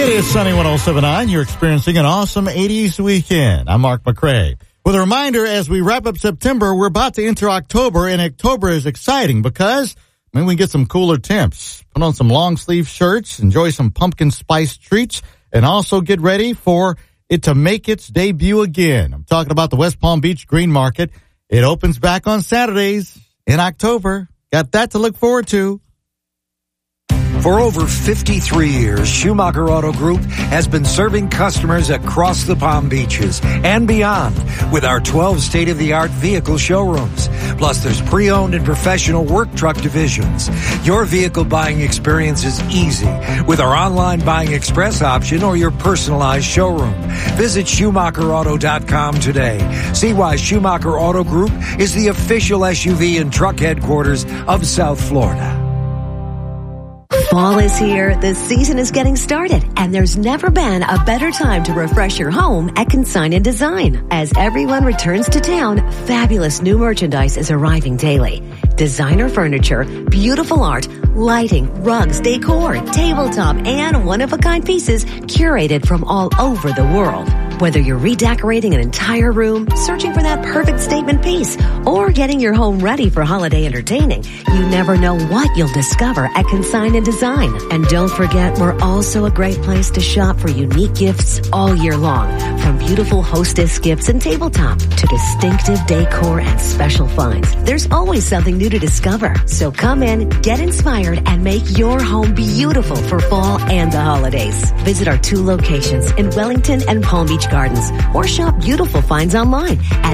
It is Sunny 107.9. You're experiencing an awesome 80s weekend. I'm Mark McCray. With a reminder, as we wrap up September, we're about to enter October, and October is exciting because we can get some cooler temps. Put on some long-sleeve shirts, enjoy some pumpkin spice treats, and also get ready for it to make its debut again. I'm talking about the West Palm Beach Green Market. It opens back on Saturdays in October. Got that to look forward to. For over 53 years, Schumacher Auto Group has been serving customers across the Palm Beaches and beyond with our 12 state-of-the-art vehicle showrooms. Plus, there's pre-owned and professional work truck divisions. Your vehicle buying experience is easy with our online buying express option or your personalized showroom. Visit SchumacherAuto.com today. See why Schumacher Auto Group is the official SUV and truck headquarters of South Florida. Fall is here, the season is getting started, and there's never been a better time to refresh your home at Consign & Design. As everyone returns to town, fabulous new merchandise is arriving daily. Designer furniture, beautiful art, lighting, rugs, decor, tabletop, and one-of-a-kind pieces curated from all over the world. Whether you're redecorating an entire room, searching for that perfect statement piece, or getting your home ready for holiday entertaining, you never know what you'll discover at Consign & Design. And don't forget, we're also a great place to shop for unique gifts all year long. From beautiful hostess gifts and tabletop to distinctive decor and special finds, there's always something new to discover. So come in, get inspired, and make your home beautiful for fall and the holidays. Visit our 2 locations in Wellington and Palm Beach Gardens, or shop beautiful finds online at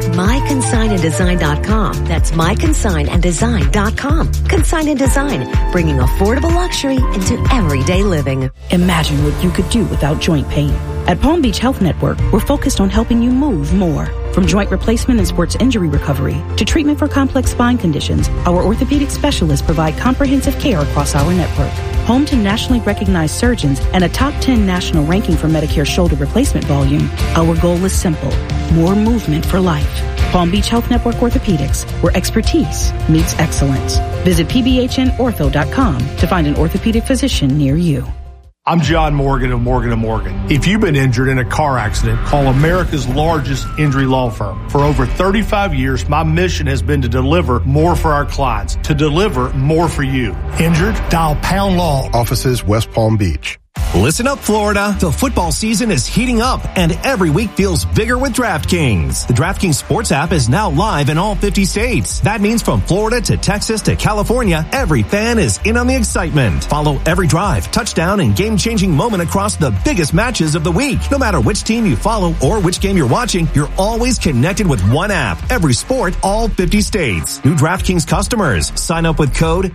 myconsignanddesign.com. That's myconsignanddesign.com. Consign & Design, bringing affordable luxury into everyday living. Imagine what you could do without joint pain. At Palm Beach Health Network, we're focused on helping you move more. From joint replacement and sports injury recovery to treatment for complex spine conditions, our orthopedic specialists provide comprehensive care across our network. Home to nationally recognized surgeons and a top 10 national ranking for Medicare shoulder replacement volume, our goal is simple: more movement for life. Palm Beach Health Network Orthopedics, where expertise meets excellence. Visit pbhnortho.com to find an orthopedic physician near you. I'm John Morgan of Morgan & Morgan. If you've been injured in a car accident, call America's largest injury law firm. For over 35 years, my mission has been to deliver more for our clients, to deliver more for you. Injured? Dial Pound Law. Offices West Palm Beach. Listen up, Florida. The football season is heating up, and every week feels bigger with DraftKings. The DraftKings Sports app is now live in all 50 states. That means from Florida to Texas to California, every fan is in on the excitement. Follow every drive, touchdown, and game-changing moment across the biggest matches of the week. No matter which team you follow or which game you're watching, you're always connected with one app. Every sport, all 50 states. New DraftKings customers, sign up with code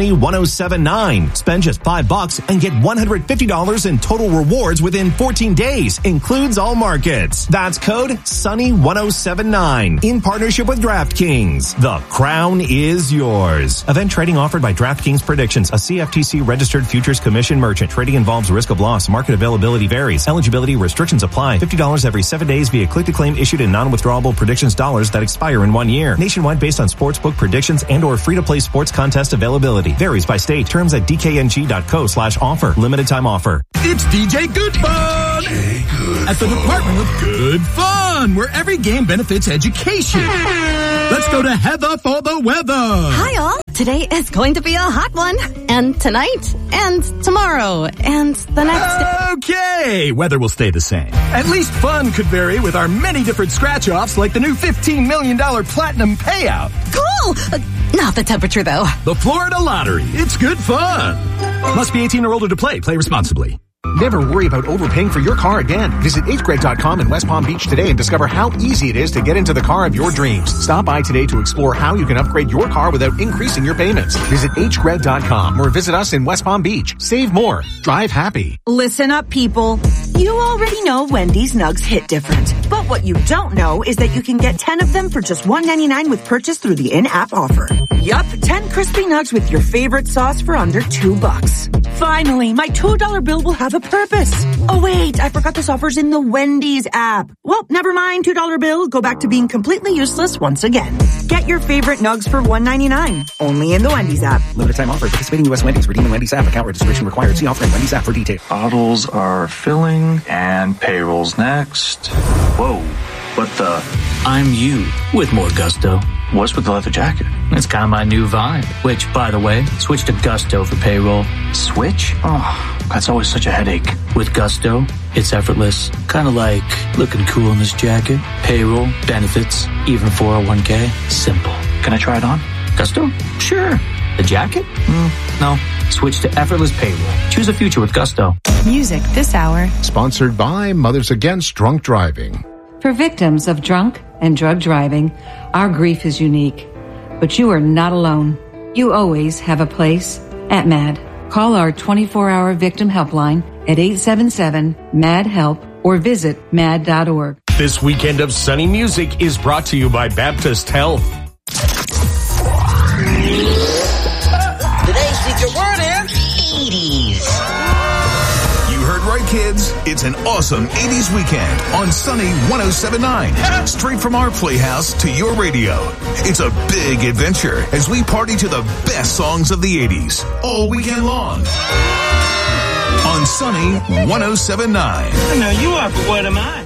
SUNNY1079. Spend just $5 and get $150 in total rewards within 14 days. Includes all markets. That's code SUNNY1079 in partnership with DraftKings. The crown is yours. Event trading offered by DraftKings Predictions, a CFTC registered futures commission merchant. Trading involves risk of loss. Market availability varies. Eligibility restrictions apply. $50 every 7 days via click-to-claim issued in non-withdrawable predictions dollars that expire in 1 year. Nationwide based on sportsbook predictions and or free-to-play sports contest availability. Varies by state. Terms at dkng.co/offer. Limited time offer. It's DJ Good Fun at the Department of Good Fun, where every game benefits education. Let's go to Heather for the weather. Hi, all. Today is going to be a hot one. And tonight, and tomorrow, and the next day. Okay, weather will stay the same. At least fun could vary with our many different scratch-offs, like the new $15 million Platinum Payout. Cool! Not the temperature, though. The Florida Lottery. It's good fun. Must be 18 or older to play. Play responsibly. Never worry about overpaying for your car again. Visit hgred.com in West Palm Beach today and discover how easy it is to get into the car of your dreams. Stop by today to explore how you can upgrade your car without increasing your payments. Visit hgred.com or visit us in West Palm Beach. Save more. Drive happy. Listen up, people. You already know Wendy's Nugs hit different. But what you don't know is that you can get 10 of them for just $1.99 with purchase through the in-app offer. Yup, 10 crispy nugs with your favorite sauce for under $2. Finally, my $2 bill will have a purpose. Oh wait, I forgot this offer's in the Wendy's app. Well, never mind, $2 bill. Go back to being completely useless once again. Get your favorite nugs for $1.99. Only in the Wendy's app. Limited time offer. Participating U.S. Wendy's. Redeem the Wendy's app. Account registration required. See offer in Wendy's app for details. Bottles are filling and payroll's next. Whoa, what the? I'm you with more gusto. What's with the leather jacket? It's kind of my new vibe. Which, by the way, switch to Gusto for payroll. Switch? Oh, that's always such a headache. With Gusto, it's effortless. Kind of like looking cool in this jacket. Payroll, benefits, even 401k. Simple. Can I try it on? Gusto? Sure. The jacket? No. Switch to effortless payroll. Choose a future with Gusto. Music this hour. Sponsored by Mothers Against Drunk Driving. For victims of drunk and drug driving, our grief is unique. But you are not alone. You always have a place at MAD. Call our 24-hour victim helpline at 877-MAD-HELP or visit mad.org. This weekend of Sunny Music is brought to you by Baptist Health. Today's feature word is 80s. You heard right, kids. It's an awesome 80s weekend on Sunny 107.9. Straight from our playhouse to your radio. It's a big adventure as we party to the best songs of the 80s all weekend long. On Sunny 107.9. Now you are, but what am I?